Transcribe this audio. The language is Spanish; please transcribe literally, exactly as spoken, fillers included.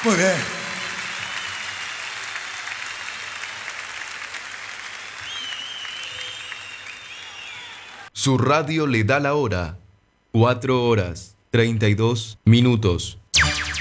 Muy bien. Su radio le da la hora. Cuatro horas, treinta y dos minutos.